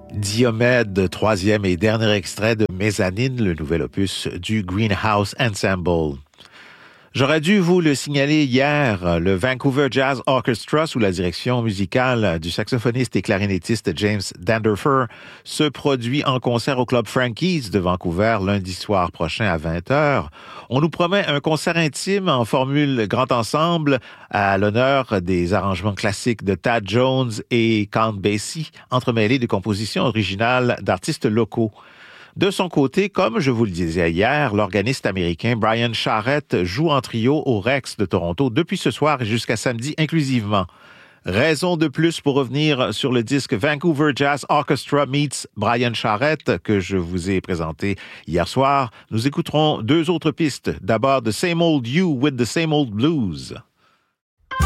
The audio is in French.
Diomède, troisième et dernier extrait de Mezzanine, le nouvel opus du Greenhouse Ensemble. J'aurais dû vous le signaler hier, le Vancouver Jazz Orchestra, sous la direction musicale du saxophoniste et clarinettiste James Danderfer, se produit en concert au Club Frankie's de Vancouver lundi soir prochain à 20h. On nous promet un concert intime en formule grand ensemble à l'honneur des arrangements classiques de Thad Jones et Count Basie, entremêlés de compositions originales d'artistes locaux. De son côté, comme je vous le disais hier, l'organiste américain Brian Charrette joue en trio au Rex de Toronto depuis ce soir et jusqu'à samedi inclusivement. Raison de plus pour revenir sur le disque Vancouver Jazz Orchestra meets Brian Charrette que je vous ai présenté hier soir. Nous écouterons deux autres pistes. D'abord, The Same Old You with the Same Old Blues.